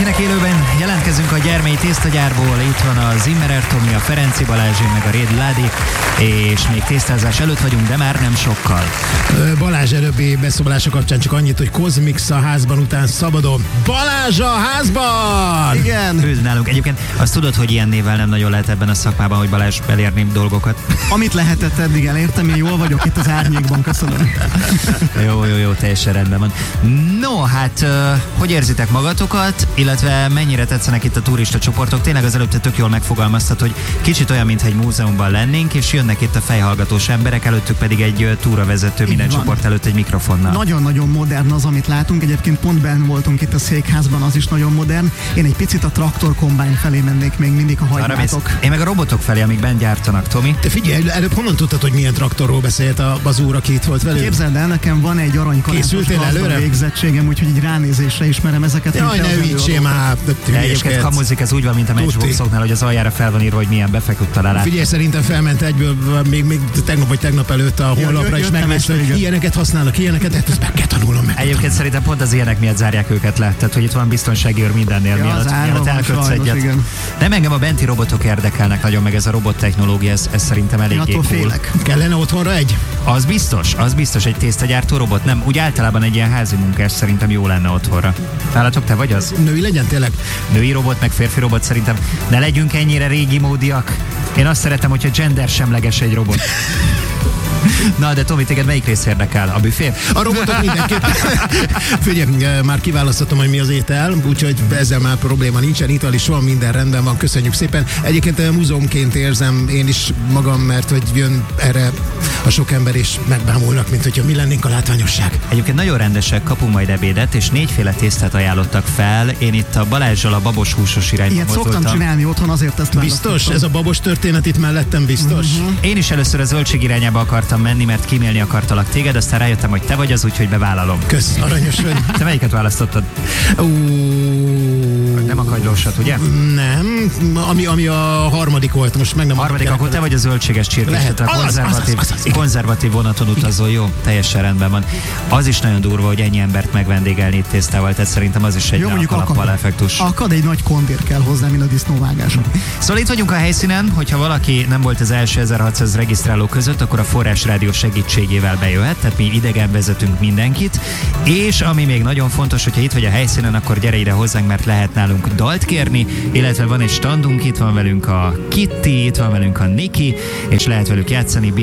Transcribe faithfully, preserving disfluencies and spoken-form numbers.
Mindenkinek élőben jelentkezünk a Gyermei tésztagyárból. Itt van a Zimmerer Tomi, a Ferenci Balázs, én meg a Réd Ládi, és még tésztázás előtt vagyunk, de már nem sokkal. Balázs előbbi beszólása kapcsán csak annyit, hogy Kozmix a házban után szabadon. Balázs a házban! Igen. Ő nálunk. Egyébként azt tudod, hogy ilyen névvel nem nagyon lehet ebben a szakmában, hogy Balázs elérni dolgokat. Amit lehetett eddig elértem, én jól vagyok itt az árnyékban, köszönöm. Jó, jó, jó, teljesen rendben van. No, hát uh, hogy érzitek magatokat, illetve mennyire tetszenek itt a turista csoportok? Tényleg az előbb te tök jól megfogalmaztad, hogy kicsit olyan, mintha egy múzeumban lennénk, és jönnek itt a fejhallgatós emberek, előttük pedig egy uh, túravezető minden csoport előtt egy mikrofonnal. Nagyon-nagyon modern az, amit látunk. Egyébként pont benn voltunk itt a székházban, az is nagyon modern. Én egy picit a traktor kombány felé mennék még mindig, ha hagynátok. Én meg a robotok felé, amik bent gyártanak, Tomi. Te figyelj, előbb honnan tudtad, hogy milyen traktorról beszélt a bazúr, aki itt volt velünk? Képzeld el, nekem van egy aranykalászos végzettségem, úgyhogy így ránézésre ismerem ezeket. Jaj, ne ügyél már! De egyébként kamuzik, ez úgy van, mint a matchboxoknál, hogy az aljára fel van írva, hogy milyen befeküdt találát. Figyelj, szerintem felment egyből, még, még tegnap vagy tegnap előtt a honlapra is megnézte, hogy ilyeneket használnak, ilyeneket, tehát ezt meg kell tanulnom meg. Egyébként szerintem pont az ilyenek miatt zárják őket le, tehát hogy itt van biztonsági őr mindennél, mielőtt elkötsz egyet. Nem, engem a benti robotok érdekelnek nagyon, meg ez a robot technológia, ez, ez szerintem eléggé cool. Kellene otthonra egy? Az biztos, az biztos egy tésztagyártó robot, nem? Úgy általában egy ilyen házi munkás szerintem jó lenne otthonra. Nálatok te vagy az? Női legyen tényleg? Női robot, meg férfi robot szerintem. Ne legyünk ennyire régi módiak. Én azt szeretem, hogyha gender semleges egy robot. Na, de Tomi, téged melyik rész érdekel? A büfé? A robotok mindenképp. Figyelj, már kiválasztottam, hogy mi az étel, úgyhogy ezzel már probléma nincsen. Ital is van, minden rendben van, köszönjük szépen. Egyébként múzeumként érzem én is magam, mert hogy jön erre a sok ember és megbámulnak, mint hogyha mi lennénk a látványosság. Egyébként nagyon rendesek, kapunk majd ebédet, és négyféle tésztát ajánlottak fel. Én itt a Balázsral a babos húsos irányba Ilyet mozdultam. szoktam csinálni otthon, azért ezt biztos? Ez a babos történet itt mellettem biztos? Uh-huh. Én is először a zöldség irányába akartam menni, mert kímélni akartalak téged, aztán rájöttem, hogy te vagy az, úgyhogy bevállalom. Kösz, aranyos vagy. Te melyiket választottad? Uh, nem a kagylósat, ugye? Nem, ami, ami a harmadik volt, most meg nem harmadik, akkor te vagy a zöldséges csirkés, tehát a konzervatív, az, az, az, az, konzervatív vonaton utazó, jó, teljesen rendben van. Az is nagyon durva, hogy ennyi embert megvendégelni itt tésztával, tehát szerintem az is egy kalappal effektus. Akad egy nagy kondír kell hozzá, mint a disznóvágáson. Szóval itt vagyunk a helyszínen, hogyha valaki nem volt az első ezerhatszáz regisztráló között, akkor a Forrás Rádió segítségével bejöhet, tehát mi idegen vezetünk mindenkit, és ami még nagyon fontos, hogyha itt vagy a helyszínen, akkor gyere ide hozzánk, mert lehet nálunk dalt kérni, illetve van egy standunk, itt van velünk a Kitty, itt van velünk a Niki, és lehet velük játszani.